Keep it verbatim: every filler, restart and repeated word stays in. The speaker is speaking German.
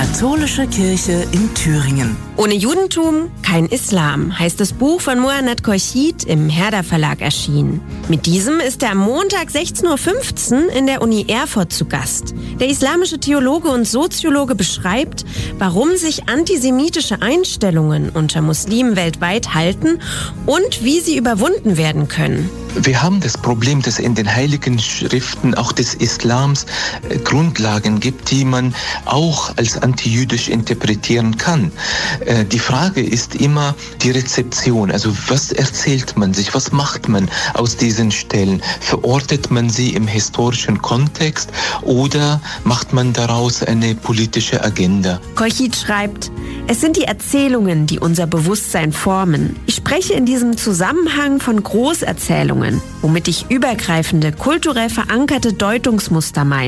Katholische Kirche in Thüringen. Ohne Judentum kein Islam, heißt das Buch von Muhanad Khorshid im Herder Verlag erschienen. Mit diesem ist er am Montag sechzehn Uhr fünfzehn in der Uni Erfurt zu Gast. Der islamische Theologe und Soziologe beschreibt, warum sich antisemitische Einstellungen unter Muslimen weltweit halten und wie sie überwunden werden können. Wir haben das Problem, dass in den Heiligen Schriften auch des Islams äh, Grundlagen gibt, die man auch als antijüdisch interpretieren kann. Äh, die Frage ist immer die Rezeption, also was erzählt man sich, was macht man aus diesen Stellen? Verortet man sie im historischen Kontext oder macht man daraus eine politische Agenda? Khorshid schreibt, es sind die Erzählungen, die unser Bewusstsein formen. Ich spreche in diesem Zusammenhang von Großerzählungen, womit ich übergreifende, kulturell verankerte Deutungsmuster meine.